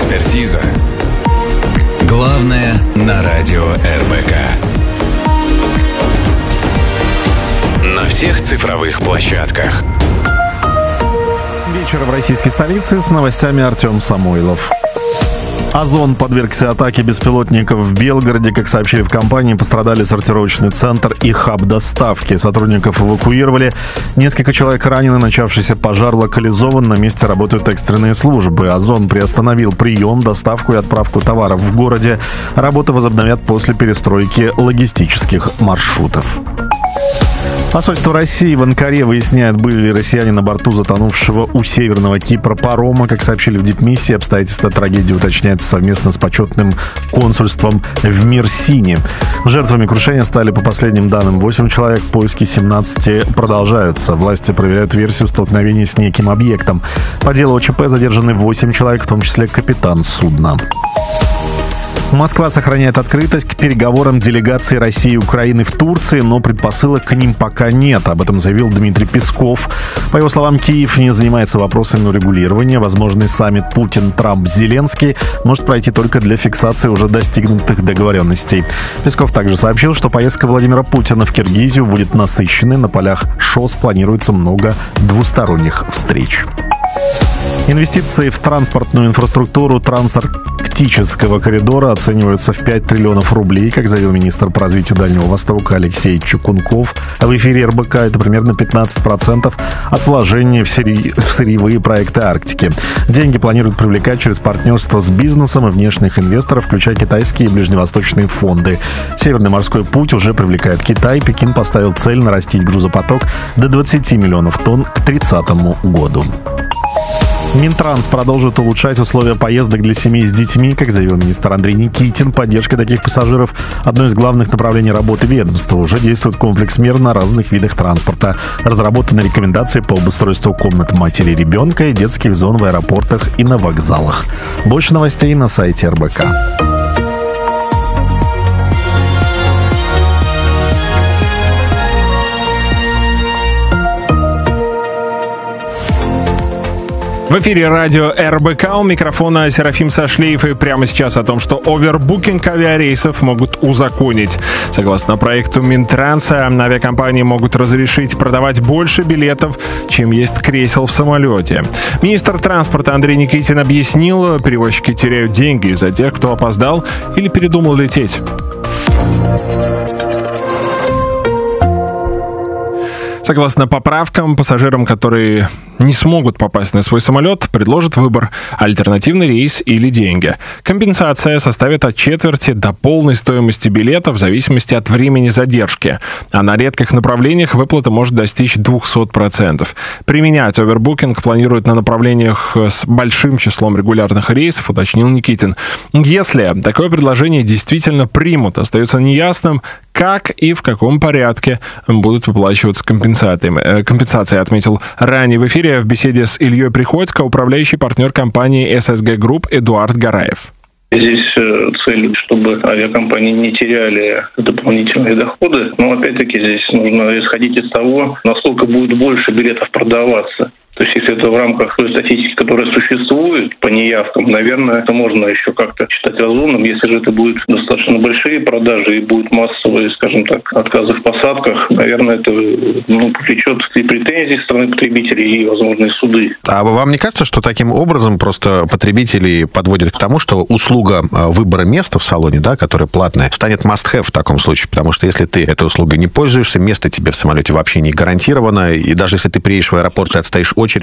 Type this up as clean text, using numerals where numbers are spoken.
Экспертиза. Главное на радио РБК. На всех цифровых площадках. Вечер в российской столице, с новостями Артем Самойлов. Озон подвергся атаке беспилотников в Белгороде. Как сообщили в компании, пострадали сортировочный центр и хаб доставки. Сотрудников эвакуировали. Несколько человек ранены. Начавшийся пожар локализован. На месте работают экстренные службы. Озон приостановил прием, доставку и отправку товаров в городе. Работы возобновят после перестройки логистических маршрутов. Посольство России в Анкаре выясняет, были ли россияне на борту затонувшего у Северного Кипра парома. Как сообщили в дипмиссии, обстоятельства трагедии уточняются совместно с почетным консульством в Мерсине. Жертвами крушения стали, по последним данным, 8 человек. Поиски 17 продолжаются. Власти проверяют версию столкновения с неким объектом. По делу ОЧП задержаны 8 человек, в том числе капитан судна. Москва сохраняет открытость к переговорам делегаций России и Украины в Турции, но предпосылок к ним пока нет. Об этом заявил Дмитрий Песков. По его словам, Киев не занимается вопросами урегулирования. Возможный саммит Путин-Трамп-Зеленский может пройти только для фиксации уже достигнутых договоренностей. Песков также сообщил, что поездка Владимира Путина в Киргизию будет насыщенной. На полях ШОС планируется много двусторонних встреч. Инвестиции в транспортную инфраструктуру трансарктического коридора оцениваются в 5 триллионов рублей, как заявил министр по развитию Дальнего Востока Алексей Чукунков. В эфире РБК это примерно 15% от вложений в сырьевые проекты Арктики. Деньги планируют привлекать через партнерство с бизнесом и внешних инвесторов, включая китайские и ближневосточные фонды. Северный морской путь уже привлекает Китай. Пекин поставил цель нарастить грузопоток до 20 миллионов тонн к 2030 году. Минтранс продолжит улучшать условия поездок для семей с детьми, как заявил министр Андрей Никитин. Поддержка таких пассажиров – одно из главных направлений работы ведомства. Уже действует комплекс мер на разных видах транспорта. Разработаны рекомендации по обустройству комнат матери и ребенка и детских зон в аэропортах и на вокзалах. Больше новостей на сайте РБК. В эфире радио РБК, у микрофона Серафим Сашлеев, и прямо сейчас о том, что овербукинг авиарейсов могут узаконить. Согласно проекту Минтранса, авиакомпании могут разрешить продавать больше билетов, чем есть кресел в самолете. Министр транспорта Андрей Никитин объяснил, перевозчики теряют деньги из-за тех, кто опоздал или передумал лететь. Согласно поправкам, пассажирам, которые не смогут попасть на свой самолет, предложат выбор – альтернативный рейс или деньги. Компенсация составит от четверти до полной стоимости билета в зависимости от времени задержки. А на редких направлениях выплата может достичь 200%. Применять овербукинг планируют на направлениях с большим числом регулярных рейсов, уточнил Никитин. Если такое предложение действительно примут, остается неясным, как и в каком порядке будут выплачиваться компенсации, отметил ранее в эфире в беседе с Ильей Приходько управляющий партнер компании SSG Group Эдуард Гараев. Здесь цель, чтобы авиакомпании не теряли дополнительные доходы. Но опять-таки здесь нужно исходить из того, насколько будет больше билетов продаваться. То есть, если это в рамках той статистики, которая существует по неявкам, наверное, это можно еще как-то считать разумным. Если же это будут достаточно большие продажи и будут массовые, скажем так, отказы в посадках, наверное, это повлечет и претензии со стороны потребителей, и, возможно, и суды. А вам не кажется, что таким образом просто потребители подводят к тому, что услуга выбора места в салоне, да, которая платная, станет must-have в таком случае? Потому что если ты этой услугой не пользуешься, место тебе в самолете вообще не гарантировано, и даже если ты приедешь в аэропорт и отстоишь очередь,